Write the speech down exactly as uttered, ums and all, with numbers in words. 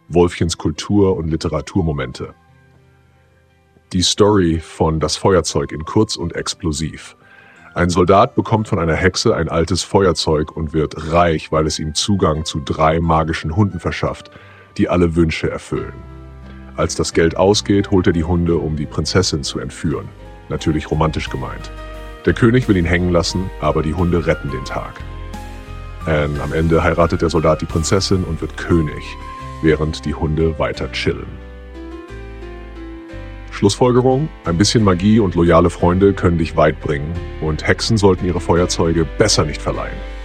Wolfchens Kultur- und Literaturmomente. Die Story von Das Feuerzeug in kurz und explosiv. Ein Soldat bekommt von einer Hexe ein altes Feuerzeug und wird reich, weil es ihm Zugang zu drei magischen Hunden verschafft, die alle Wünsche erfüllen. Als das Geld ausgeht, holt er die Hunde, um die Prinzessin zu entführen. Natürlich romantisch gemeint. Der König will ihn hängen lassen, aber die Hunde retten den Tag. Und am Ende heiratet der Soldat die Prinzessin und wird König, während die Hunde weiter chillen. Schlussfolgerung: Ein bisschen Magie und loyale Freunde können dich weit bringen und Hexen sollten ihre Feuerzeuge besser nicht verleihen.